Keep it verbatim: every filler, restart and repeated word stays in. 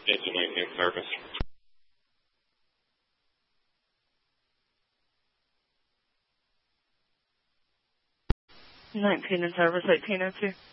Engine nineteen service. nineteen in service, eighteen oh two.